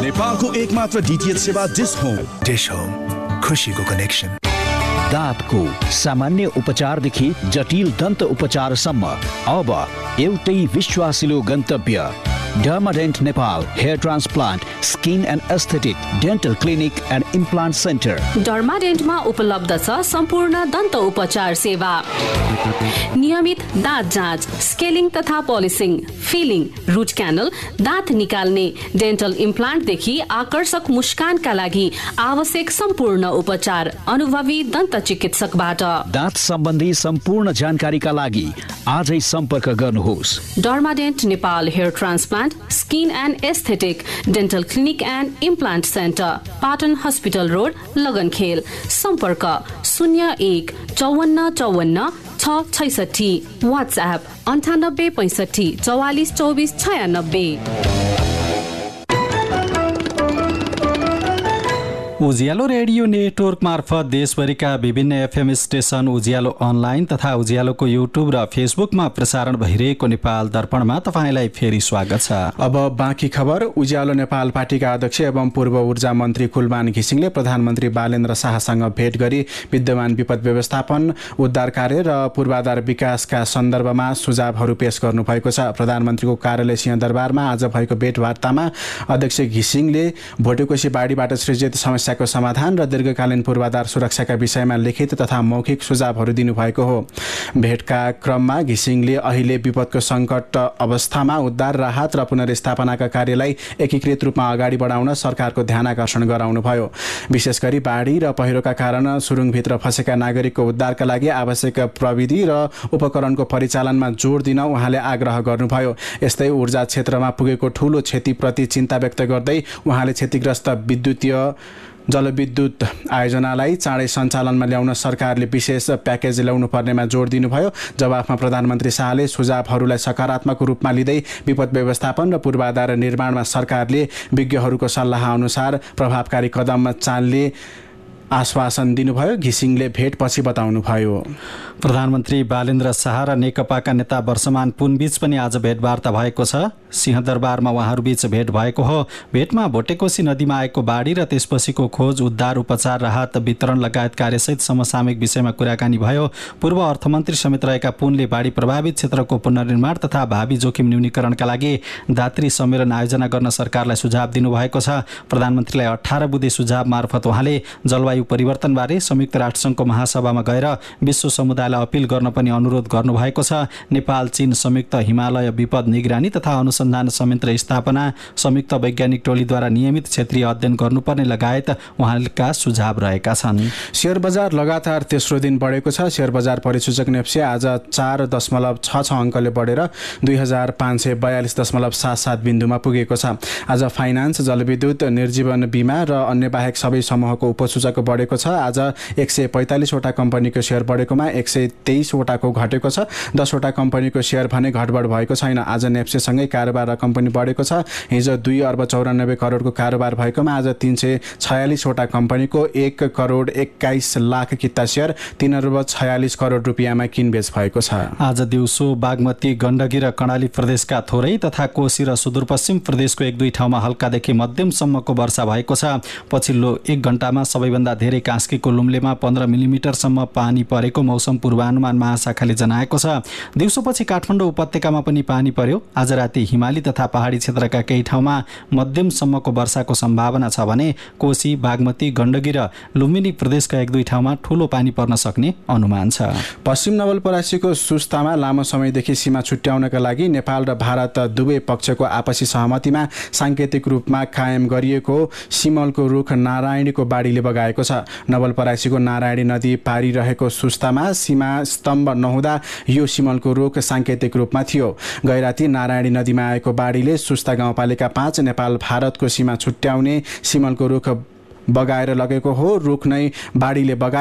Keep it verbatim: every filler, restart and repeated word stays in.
नेपालको एकमात्र डीटीएच सेवा डिश होम। डिश होम, खुसीको कनेक्सन। दाँतको सामान्य उपचारदेखि जटिल दन्त उपचारसम्म अब एउटै विश्वासिलो गन्तव्य डर्माडेन्ट Nepal hair transplant skin and aesthetic dental clinic and implant centre. डर्माडेन्टमा उपलब्ध छ सम्पूर्ण दन्त उपचार सेवा, नियमित दाँत जाँच, स्केलिङ तथा पोलिसिङ, फिलिङ, रुट क्यानल, दाँत निकाल्ने, डेन्टल इम्प्लान्टदेखि आकर्षक मुस्कानका लागि आवश्यक सम्पूर्ण उपचार अनुभवी दन्त चिकित्सकबाट। दाँत सम्बन्धी सम्पूर्ण जानकारीका लागि आजै सम्पर्क गर्नुहोस्। डर्माडेन्ट Nepal hair transplant skin and aesthetic dental clinic and implant centre, Patan hospital road, लगनखेल। सम्पर्क शून्य एक चौवन्न चौवन्न छ छैसठी। वाट्सएप अन्ठानब्बे पैँसठी चौवालिस चौबिस छयानब्बे। उज्यालो रेडियो नेटवर्क मार्फत देशभरिका विभिन्न एफएम स्टेशन, उज्यालो अनलाइन तथा उज्यालोको युट्युब र फेसबुकमा प्रसारण भइरहेको नेपाल दर्पणमा तपाईँलाई फेरि स्वागत छ। अब बाँकी खबर। उज्यालो नेपाल पार्टीका अध्यक्ष एवं पूर्व ऊर्जा मन्त्री कुलमान घिसिङले प्रधानमन्त्री बालेन्द्र शाहसँग भेट गरी विद्यमान विपद व्यवस्थापन, उद्धार कार्य र पूर्वाधार विकासका सन्दर्भमा सुझावहरू पेश गर्नुभएको छ। प्रधानमन्त्रीको कार्यालय सिंहदरबारमा आज भएको भेटवार्तामा अध्यक्ष घिसिङले भोटेकोशी बाढीबाट सृजित समस्या को समाधान र दीर्घकालीन पूर्वाधार सुरक्षाका विषयमा लिखित तथा मौखिक सुझावहरू दिनुभएको हो। भेटका क्रममा घिसिङले अहिले विपदको सङ्कट अवस्थामा उद्धार, राहत र पुनर्स्थापनाका कार्यलाई एकीकृत रूपमा अगाडि बढाउन सरकारको ध्यान आकर्षण गराउनुभयो। विशेष गरी बाढी र पहिरोका कारण सुरुङभित्र फँसेका नागरिकको उद्धारका लागि आवश्यक प्रविधि र उपकरणको परिचालनमा जोड दिन उहाँले आग्रह गर्नुभयो। यस्तै ऊर्जा क्षेत्रमा पुगेको ठूलो क्षतिप्रति चिन्ता व्यक्त गर्दै उहाँले क्षतिग्रस्त विद्युतीय जलविद्युत आयोजनालाई चाँडै सञ्चालनमा ल्याउन सरकारले विशेष प्याकेज ल्याउनु पर्नेमा जोड दिनुभयो। जवाफमा प्रधानमन्त्री शाहले सुझावहरूलाई सकारात्मक रूपमा लिँदै विपद व्यवस्थापन र पूर्वाधार निर्माणमा सरकारले विज्ञहरूको सल्लाह अनुसार प्रभावकारी कदम चाल्ने आश्वासन दिनुभयो। घिसिङले भेटपछि बताउनुभयो। प्रधानमन्त्री बालेन्द्र शाह र नेकपाका नेता वर्षमान पुनबीच पनि आज भेटवार्ता भएको छ। सिंहदरबारमा उहाँहरूबीच भेट भएको हो। भेटमा भोटेकोशी नदीमा आएको बाढी र त्यसपछिको खोज, उद्धार, उपचार, राहत वितरण लगायत कार्यसहित समसामयिक विषयमा कुराकानी भयो। पूर्व अर्थमन्त्री समेत रहेका पुनले बाढी प्रभावित क्षेत्रको पुनर्निर्माण तथा भावी जोखिम न्यूनीकरणका लागि दात्री सम्मेलन आयोजना गर्न सरकारलाई सुझाव दिनुभएको छ। प्रधानमन्त्रीलाई अठार बुँदे सुझाव मार्फत उहाँले जलवायु परिवर्तनबारे संयुक्त राष्ट्रसङ्घको महासभामा गएर विश्व समुदायलाई अपिल गर्न पनि अनुरोध गर्नुभएको छ। नेपाल चीन संयुक्त हिमालय विपद निगरानी तथा अनुसन्धान संयन्त्र स्थापना, संयुक्त वैज्ञानिक टोलीद्वारा नियमित क्षेत्रीय अध्ययन गर्नुपर्ने लगायत उहाँका सुझाव रहेका छन्। शेयर बजार लगातार तेस्रो दिन बढेको छ। शेयर बजार परिसूचक नेप्से आज चार दशमलव छ छ अङ्कले बढेर दुई हजार पाँच सय बयालिस दशमलव सात सात बिन्दुमा पुगेको छ। आज फाइनान्स, जलविद्युत, निर्जीवन बिमा र अन्य बाहेक सबै समूहको उपसूचक बढेको छ। आज एक सय पैँतालिसवटा कम्पनीको सेयर बढेकोमा एक सय तेइसवटाको घटेको छ। दसवटा कम्पनीको सेयर भने घटबड भएको छैन। आज नेप्सेसँगै कारोबार रकम पनि बढेको छ। हिजो दुई अर्ब चौरानब्बे करोडको कारोबार भएकोमा आज तीन सय छयालिसवटा कम्पनीको एक करोड एक्काइस लाख किता सेयर तीन अर्ब छयालिस करोड रुपियाँमा किनबेच भएको छ। आज दिउँसो बागमती, गण्डकी र कर्णाली प्रदेशका थोरै तथा कोशी र सुदूरपश्चिम प्रदेशको एक दुई ठाउँमा हल्कादेखि मध्यमसम्मको वर्षा भएको छ। पछिल्लो एक घण्टामा सबैभन्दा धेरै कास्कीको लुम्लेमा पन्ध्र मिलिमिटरसम्म पानी परेको मौसम पूर्वानुमान महाशाखाले जनाएको छ। दिउँसोपछि काठमाडौँ उपत्यकामा पनि पानी पर्यो। आज राति हिमाली तथा पहाडी क्षेत्रका केही ठाउँमा मध्यमसम्मको वर्षाको सम्भावना छ भने कोशी, बागमती, गण्डकी र लुम्बिनी प्रदेशका एक दुई ठाउँमा ठूलो पानी पर्न सक्ने अनुमान छ। पश्चिम नवलपरासीको सुस्तामा लामो समयदेखि सीमा छुट्याउनका लागि नेपाल र भारत दुवै पक्षको आपसी सहमतिमा साङ्केतिक रूपमा कायम गरिएको सिमलको रुख नारायणीको बाढीले बगाएको छ। नवलपरासीको नारायणी नदी पारी रहेको सुस्तामा सीमा स्तम्भ नहुँदा यो सिमलको रुख साङ्केतिक रूपमा थियो। गैराती नारायणी नदीमा आएको बाढीले सुस्ता गाउँपालिका पाँच नेपाल भारतको सीमा छुट्याउने सिमलको रुख बगाएर लगेको हो। रुख नै बाढीले बगा